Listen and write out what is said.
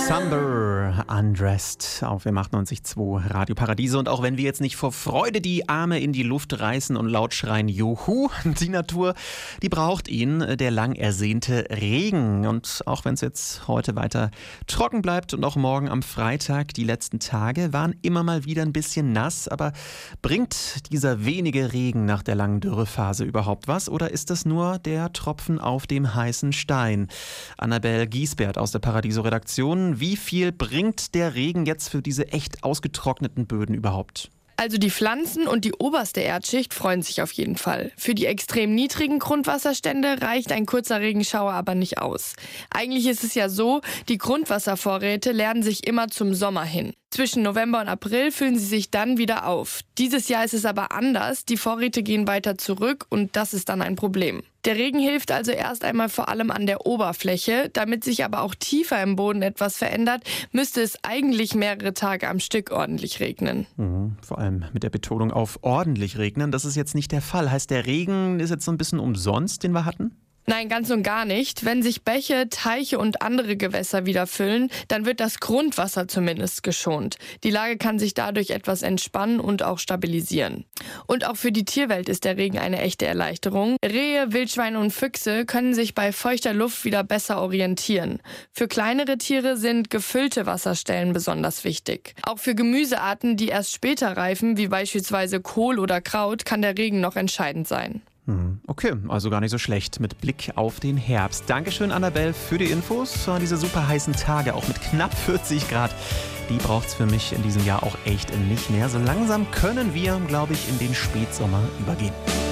December Undressed auf FM 98.2 Radio Paradiese. Und auch wenn wir jetzt nicht vor Freude die Arme in die Luft reißen und laut schreien, Juhu, die Natur, die braucht ihn, der lang ersehnte Regen. Und auch wenn es jetzt heute weiter trocken bleibt und auch morgen am Freitag, die letzten Tage waren immer mal wieder ein bisschen nass. Aber bringt dieser wenige Regen nach der langen Dürrephase überhaupt was? Oder ist das nur der Tropfen auf dem heißen Stein? Annabel Giesbert aus der Paradiso-Redaktion. Wie viel bringt der Regen jetzt für diese echt ausgetrockneten Böden überhaupt? Also die Pflanzen und die oberste Erdschicht freuen sich auf jeden Fall. Für die extrem niedrigen Grundwasserstände reicht ein kurzer Regenschauer aber nicht aus. Eigentlich ist es ja so, die Grundwasservorräte leeren sich immer zum Sommer hin. Zwischen November und April füllen sie sich dann wieder auf. Dieses Jahr ist es aber anders. Die Vorräte gehen weiter zurück und das ist dann ein Problem. Der Regen hilft also erst einmal vor allem an der Oberfläche. Damit sich aber auch tiefer im Boden etwas verändert, müsste es eigentlich mehrere Tage am Stück ordentlich regnen. Vor allem mit der Betonung auf ordentlich regnen. Das ist jetzt nicht der Fall. Heißt, der Regen ist jetzt so ein bisschen umsonst, den wir hatten? Nein, ganz und gar nicht. Wenn sich Bäche, Teiche und andere Gewässer wieder füllen, dann wird das Grundwasser zumindest geschont. Die Lage kann sich dadurch etwas entspannen und auch stabilisieren. Und auch für die Tierwelt ist der Regen eine echte Erleichterung. Rehe, Wildschweine und Füchse können sich bei feuchter Luft wieder besser orientieren. Für kleinere Tiere sind gefüllte Wasserstellen besonders wichtig. Auch für Gemüsearten, die erst später reifen, wie beispielsweise Kohl oder Kraut, kann der Regen noch entscheidend sein. Okay, also gar nicht so schlecht mit Blick auf den Herbst. Dankeschön, Annabel, für die Infos. Diese super heißen Tage, auch mit knapp 40 Grad, die braucht es für mich in diesem Jahr auch echt nicht mehr. So langsam können wir, glaube ich, in den Spätsommer übergehen.